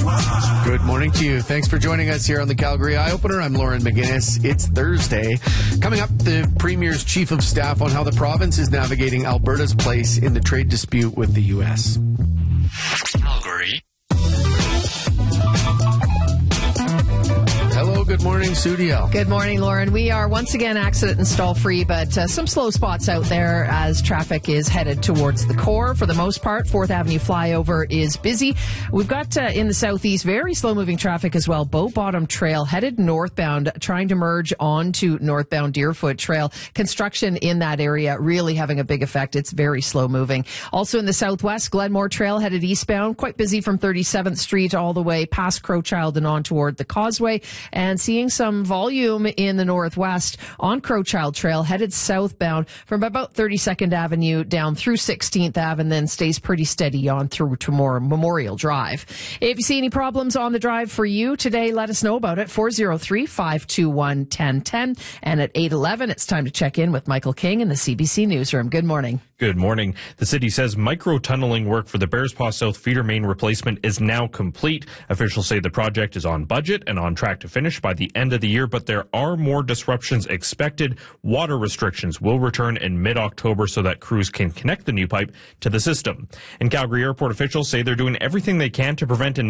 Good morning to you. Thanks for joining us here on the Calgary Eye Opener. I'm Lauren McGinnis. It's Thursday. Coming up, the Premier's Chief of Staff on how the province is navigating Alberta's place in the trade dispute with the U.S. Calgary. Hello, good morning, Sudiel. Good morning, Lauren. We are once again accident and stall free, but some slow spots out there as traffic is headed towards the core. For the most part, 4th Avenue flyover is busy. We've got in the southeast very slow moving traffic as well. Bow Bottom Trail headed northbound, trying to merge onto northbound Deerfoot Trail. Construction in that area really having a big effect. It's very slow moving. Also in the southwest, Glenmore Trail headed eastbound, quite busy from 37th Street all the way past Crowchild and on toward the Causeway. And seeing some volume in the northwest on Crowchild Trail, headed southbound from about 32nd Avenue down through 16th Ave, and then stays pretty steady on through to more Memorial Drive. If you see any problems on the drive for you today, let us know about it. 403-521-1010. And at 8:11, it's time to check in with Michael King in the CBC Newsroom. Good morning. Good morning. The city says micro-tunneling work for the Bearspaw South feeder main replacement is now complete. Officials say the project is on budget and on track to finish by the end of the year, but there are more disruptions expected. Water restrictions will return in mid-October so that crews can connect the new pipe to the system. And Calgary Airport officials say they're doing everything they can to prevent an